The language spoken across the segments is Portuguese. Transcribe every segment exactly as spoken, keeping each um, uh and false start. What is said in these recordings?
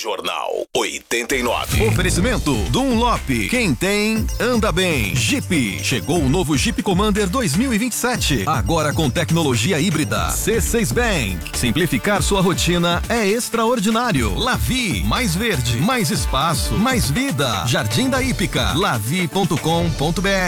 Jornal oitenta e nove. Oferecimento Dunlop. Quem tem, anda bem. Jeep. Chegou o novo Jeep Commander dois mil e vinte e sete. Agora com tecnologia híbrida. C seis Bank. Simplificar sua rotina é extraordinário. Lavi. Mais verde, mais espaço, mais vida. Jardim da Hípica. lavi ponto com ponto br.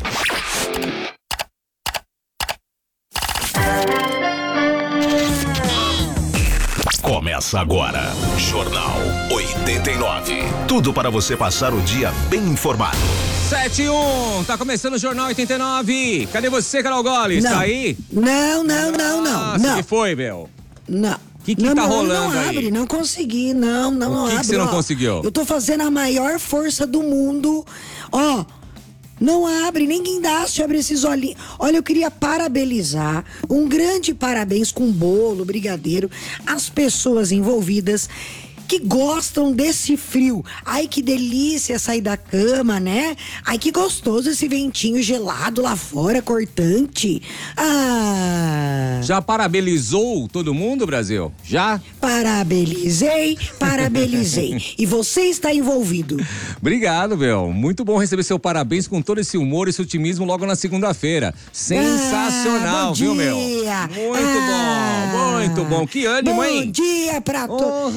Começa agora, Jornal oitenta e nove. Tudo para você passar o dia bem informado. sete e um, tá começando o Jornal oitenta e nove. Cadê você, Carol Goles? Não. Tá aí? Não, não, não, não. Ah, não. que foi, meu? Não. O que que não, tá não, rolando não aí? abre, não consegui, não, não, O não que que abre. você não ó. conseguiu? Eu tô fazendo a maior força do mundo, ó, não abre, nem guindaste abre esses olhinhos. Olha, eu queria parabenizar, um grande parabéns com bolo, brigadeiro, as pessoas envolvidas que gostam desse frio. Ai, que delícia sair da cama, né? Ai, que gostoso esse ventinho gelado lá fora, cortante. Ah... Já parabenizou todo mundo, Brasil? Já? Parabenizei, parabenizei. E você está envolvido. Obrigado, meu. Muito bom receber seu parabéns com todo esse humor e esse otimismo logo na segunda-feira. Sensacional, ah, bom viu, meu? dia. Muito ah, bom, muito bom. Que ânimo, bom hein? Bom dia pra todos.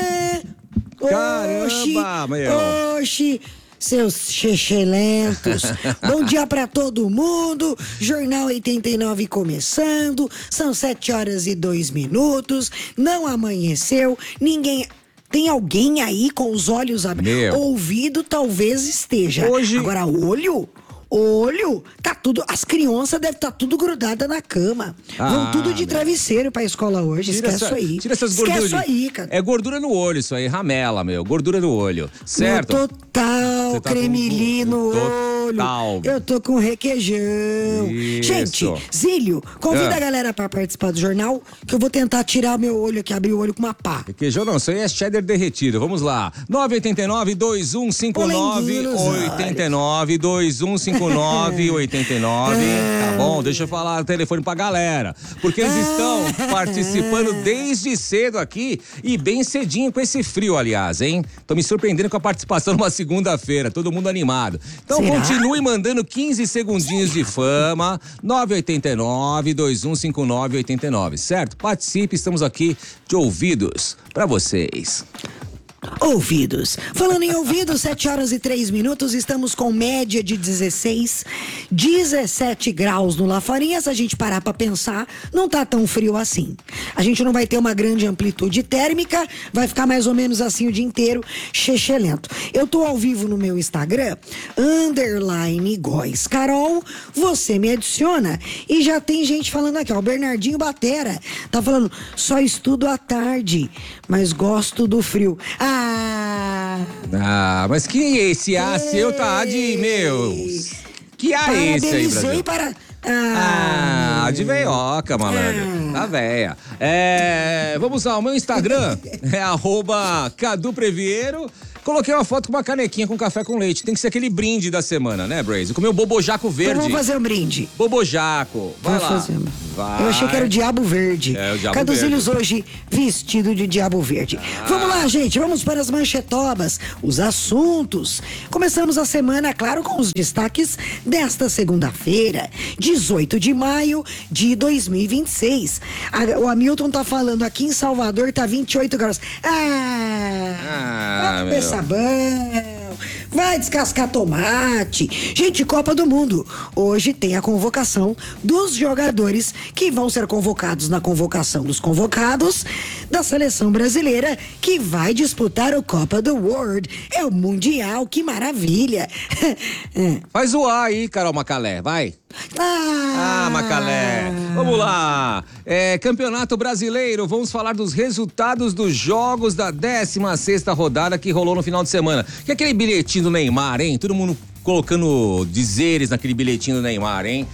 Caramba, meu. Oxi, seus chechelentos. Bom dia pra todo mundo. Jornal oitenta e nove começando. São sete horas e dois minutos. Não amanheceu. Ninguém... Tem alguém aí com os olhos abertos? Ouvido talvez esteja. Hoje... Agora, olho... Olho, tá tudo, as crianças devem estar tá tudo grudada na cama. Ah, Vão tudo de travesseiro pra escola hoje, tira esquece essa, isso aí. Tira essas gorduras. Esquece isso aí, cara. É gordura no olho isso aí, ramela, meu, gordura no olho, certo? No total, tá cremeli no total. olho. Eu tô com requeijão. Isso. Gente, Zílio, convida ah. a galera pra participar do jornal, que eu vou tentar tirar meu olho aqui, abrir o olho com uma pá. Requeijão não, isso aí é cheddar derretido, vamos lá. nove oito nove, dois um cinco nove, oito nove, dois um cinco nove, oito nove, tá bom? Deixa eu falar o telefone pra galera, porque eles estão participando desde cedo aqui e bem cedinho com esse frio, aliás, hein? Estão me surpreendendo com a participação numa segunda-feira, todo mundo animado. Então Será? Continue mandando quinze segundinhos de fama, nove oito nove, dois um cinco nove, oito nove, certo? Participe, estamos aqui de ouvidos pra vocês. Ouvidos. Falando em ouvidos, sete horas e três minutos, estamos com média de dezesseis, dezessete graus no Lafarinha. Se a gente parar pra pensar, não tá tão frio assim. A gente não vai ter uma grande amplitude térmica, vai ficar mais ou menos assim o dia inteiro, chechelento. Eu tô ao vivo no meu Instagram, underline Góes Carol, você me adiciona e já tem gente falando aqui, ó, o Bernardinho Batera tá falando, só estudo à tarde, mas gosto do frio. Ah, ah mas que esse A seu tá de, meu, que A é esse aí, Brasil? Para... Ah, ah, de veioca, malandro, ah. Tá véia. É, vamos lá, o meu Instagram é arroba Cadu Previero. Coloquei uma foto com uma canequinha com café com leite. Tem que ser aquele brinde da semana, né, Braze? Comer o bobojaco verde. Então vamos fazer um brinde. Bobojaco. Vai Vamos lá. Fazer. Vai. Eu achei que era o Diabo Verde. É, o Diabo Caduzinhos Verde. hoje vestido de Diabo Verde. Ah. Vamos lá, gente. Vamos para as manchetobas, os assuntos. Começamos a semana, claro, com os destaques desta segunda-feira, dezoito de maio de dois mil e vinte e seis. A, o Hamilton tá falando aqui em Salvador, tá vinte e oito graus. Ah! Ah, vai meu. Sabão, vai descascar tomate. Gente, Copa do Mundo. Hoje tem a convocação dos jogadores que vão ser convocados na convocação dos convocados da seleção brasileira que vai disputar o Copa do World. É o Mundial, que maravilha. é. Faz o A aí, Carol Macalé, vai. Ah, ah Macalé. Vamos lá. É, Campeonato Brasileiro, vamos falar dos resultados dos jogos da décima sexta rodada que rolou no final de semana. Que é aquele bilhetinho do Neymar, hein? Todo mundo colocando dizeres naquele bilhetinho do Neymar, hein?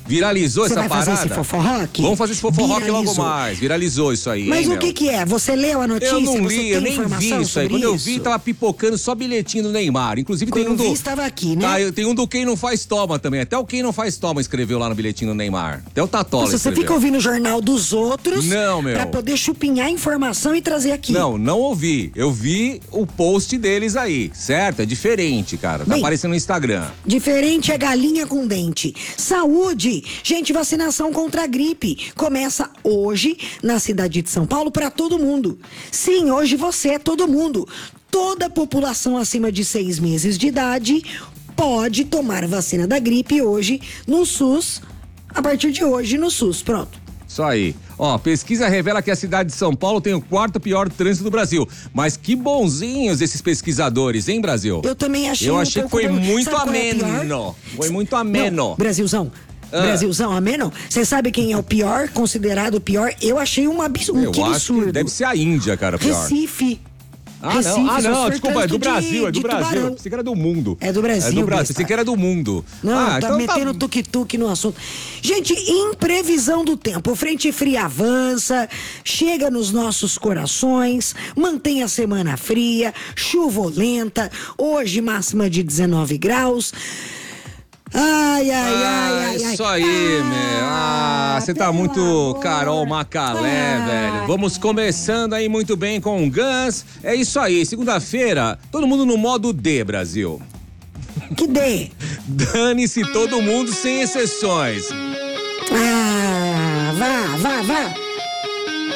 Viralizou Você essa vai parada? fazer esse foforoque? Vamos fazer esse foforoque logo Viralizou. mais. Viralizou isso aí, Mas hein, o meu? que que é? Você leu a notícia? Eu não Você li, tem eu nem informação vi isso aí. sobre Quando eu vi, isso? tava pipocando só bilhetinho do Neymar. Inclusive tem Quando um do... eu vi, estava aqui, né? Tá, tem um do Quem Não Faz Toma também. Até o Quem Não Faz Toma escreveu lá no bilhetinho do Neymar. Até o Tatola Nossa, você escreveu. fica ouvindo o jornal dos outros Não, meu. pra poder chupinhar informação e trazer aqui. Não, não ouvi. Eu vi o post deles aí, certo? É diferente, cara. Tá Bem, aparecendo no Instagram. Diferente é galinha com dente. Saúde! Gente, vacinação contra a gripe começa hoje na cidade de São Paulo para todo mundo. Sim, hoje você é todo mundo. Toda a população acima de seis meses de idade pode tomar vacina da gripe hoje no SUS, a partir de hoje no SUS. Pronto. Isso aí. Ó, pesquisa revela que a cidade de São Paulo tem o quarto pior trânsito do Brasil. Mas que bonzinhos esses pesquisadores, hein, Brasil? Eu também achei Eu um achei que pouco- foi muito Sabe qual é a pior? ameno. Foi muito ameno. Não, Brasilzão. Ah. Brasilzão, ameno? Você sabe quem é o pior, considerado o pior? Eu achei um absurdo. Eu que acho absurdo. que deve ser a Índia, cara, pior. Recife. Ah, Recife, não, ah, só não, foi desculpa, é do trânsito Brasil, de- é do de Brasil. tubarão. Pensei que era do mundo. É do Brasil, É do Brasil, besta. pensei que era do mundo. Não, ah, tá então metendo tá... tuk-tuk no assunto. Gente, em previsão do tempo, frente fria avança, chega nos nossos corações, mantém a semana fria, chuvolenta, hoje máxima de dezenove graus. Ai, ai, ai, Ah, ai, ai. isso aí, meu. Ah, você tá pelo muito amor. Carol Macalé, Ah. velho. Vamos começando aí muito bem com o Guns. É isso aí, segunda-feira, todo mundo no modo D, Brasil. Que dê. Dane-se todo mundo, sem exceções. Ah, vá, vá, vá.